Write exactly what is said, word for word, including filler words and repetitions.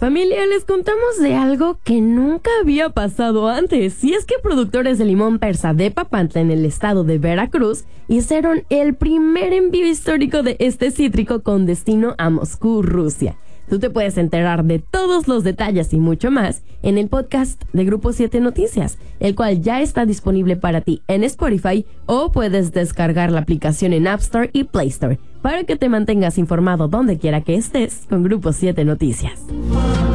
Familia, les contamos de algo que nunca había pasado antes. Y es que productores de limón persa de Papantla, en el estado de Veracruz, hicieron el primer envío histórico de este cítrico con destino a Moscú, Rusia. Tú te puedes enterar de todos los detalles y mucho más en el podcast de Grupo siete Noticias, el cual ya está disponible para ti en Spotify, o puedes descargar la aplicación en App Store y Play Store para que te mantengas informado donde quiera que estés con Grupo siete Noticias.